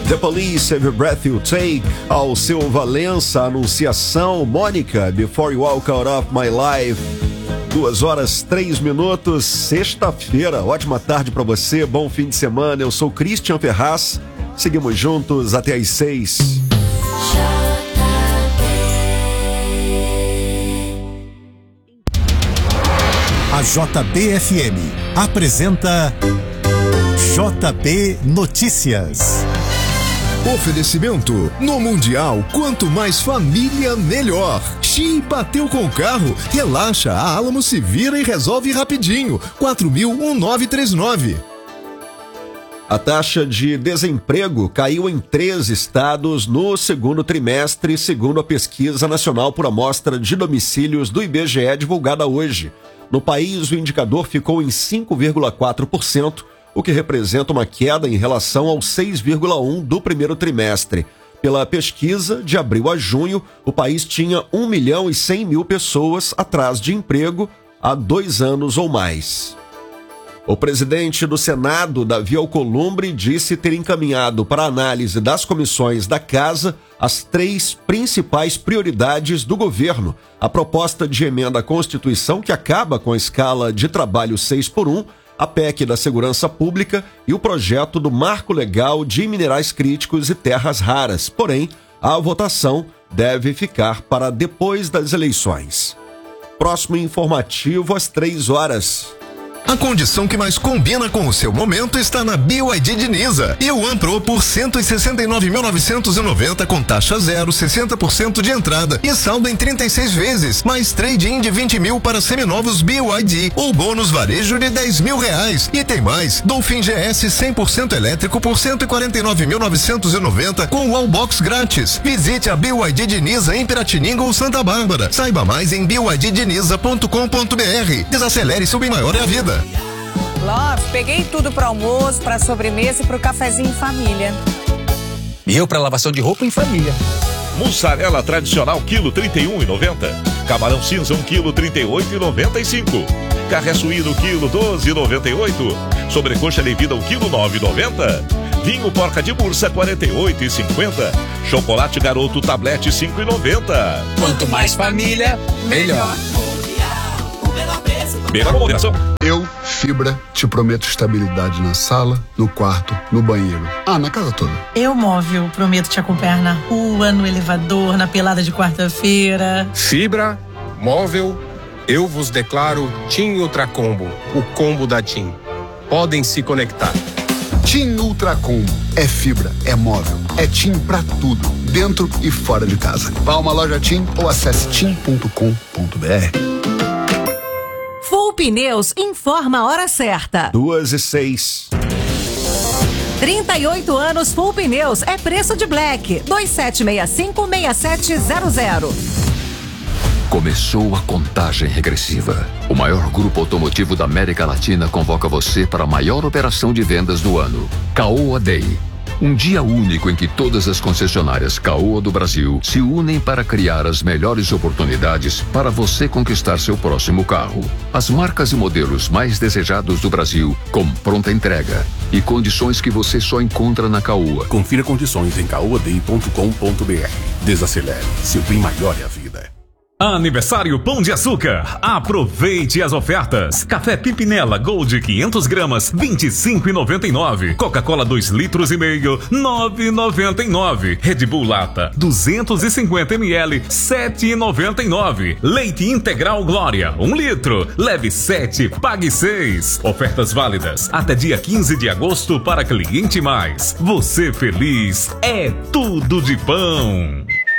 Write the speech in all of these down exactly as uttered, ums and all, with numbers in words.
The Police, Every Breath You Take, Alceu Valença, Anunciação, Mônica, Before You Walk Out of My Life. Duas horas, três minutos, sexta-feira. Ótima tarde pra você, bom fim de semana. Eu sou Christian Ferraz. Seguimos juntos até às seis. A J B F M apresenta J B Notícias. Oferecimento: no Mundial, quanto mais família, melhor. Xi bateu com o carro. Relaxa, a Alamo se vira e resolve rapidinho. quatro mil nove três nove. A taxa de desemprego caiu em três estados no segundo trimestre, segundo a Pesquisa Nacional por Amostra de Domicílios do I B G E divulgada hoje. No país, o indicador ficou em cinco vírgula quatro por cento, o que representa uma queda em relação ao seis vírgula um por cento do primeiro trimestre. Pela pesquisa, de abril a junho, o país tinha um milhão e cem mil pessoas atrás de emprego há dois anos ou mais. O presidente do Senado, Davi Alcolumbre, disse ter encaminhado para a análise das comissões da Casa as três principais prioridades do governo: a proposta de emenda à Constituição, que acaba com a escala de trabalho seis por um, a P E C da Segurança Pública e o projeto do Marco Legal de Minerais Críticos e Terras Raras. Porém, a votação deve ficar para depois das eleições. Próximo informativo às três horas. A condição que mais combina com o seu momento está na B Y D Diniza. E o One Pro por cento e sessenta e nove mil novecentos e noventa com taxa zero, sessenta por cento de entrada e saldo em trinta e seis vezes, mais trade-in de vinte mil para seminovos B Y D ou bônus varejo de dez mil reais. E tem mais, Dolphin G S cem por cento elétrico por cento e quarenta e nove mil novecentos e noventa com wallbox grátis. Visite a B Y D Diniza em Piratininga ou Santa Bárbara. Saiba mais em b y d diniza ponto com ponto b r. Desacelere, sub maior é a vida. Love, peguei tudo para almoço, para sobremesa e para o cafezinho em família. E eu para lavação de roupa em família. Mussarela tradicional, quilo trinta e um reais e noventa centavos. Camarão cinza, um quilo trinta e oito reais e noventa e cinco centavos. Carré suíno, quilo doze reais e noventa e oito centavos. Sobrecoxa levida, um quilo nove reais e noventa centavos. Vinho porca de bursa, quarenta e oito reais e cinquenta centavos. Chocolate garoto, tablete, cinco reais e noventa centavos. Quanto mais família, melhor. Melhor moderação. Eu, Fibra, te prometo estabilidade na sala, no quarto, no banheiro. Ah, na casa toda. Eu, Móvel, prometo te acompanhar na rua, no elevador, na pelada de quarta-feira. Fibra, Móvel, eu vos declaro TIM Ultracombo, o combo da TIM. Podem se conectar. TIM Ultracombo. É fibra, é móvel, é TIM pra tudo, dentro e fora de casa. Vá a uma loja TIM ou acesse tim ponto com ponto b r. Full Pneus informa a hora certa. Duas e seis. trinta e oito anos Full Pneus é preço de Black. dois sete seis cinco, seis sete zero zero. Começou a contagem regressiva. O maior grupo automotivo da América Latina convoca você para a maior operação de vendas do ano, Caoa Day. Um dia único em que todas as concessionárias Caoa do Brasil se unem para criar as melhores oportunidades para você conquistar seu próximo carro. As marcas e modelos mais desejados do Brasil, com pronta entrega e condições que você só encontra na Caoa. Confira condições em caoa day ponto com ponto b r. Desacelere, seu bem maior é a vida. Aniversário Pão de Açúcar. Aproveite as ofertas. Café Pimpinela Gold quinhentas gramas, vinte e cinco reais e noventa e nove centavos. Coca-Cola dois litros e meio, nove reais e noventa e nove centavos. Red Bull Lata duzentos e cinquenta mililitros, sete reais e noventa e nove centavos. Leite Integral Glória um litro, leve sete, pague seis. Ofertas válidas até dia quinze de agosto para cliente mais. Você feliz é tudo de pão.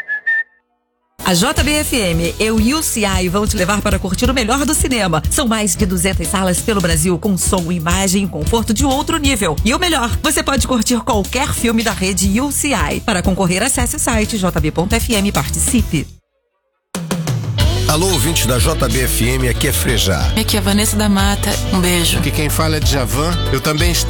A J B F M, eu e o C I vão te levar para curtir o melhor do cinema. São mais de duzentas salas pelo Brasil com som, imagem e conforto de outro nível. E o melhor, você pode curtir qualquer filme da rede U C I. Para concorrer, acesse o site j b ponto f m e participe. Alô, ouvinte da J B F M, aqui é Frejá. Aqui é Vanessa da Mata, um beijo. Aqui quem fala é Djavan, eu também estou